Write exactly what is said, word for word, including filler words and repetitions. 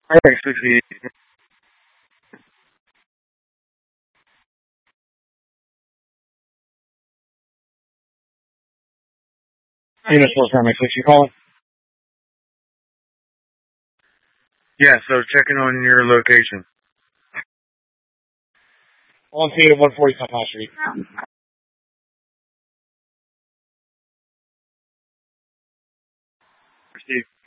Okay, sixty. Unit four, Comic six, you calling? Yeah, so checking on your location. On scene at one forty South High Street. Steve.